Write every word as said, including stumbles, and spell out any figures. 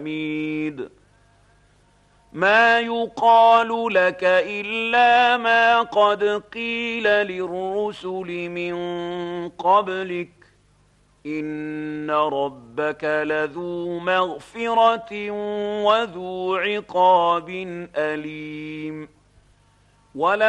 حميد ما يقال لك إلا ما قد قيل للرسل من قبلك إن ربك لذو مغفرة وذو عقاب أليم.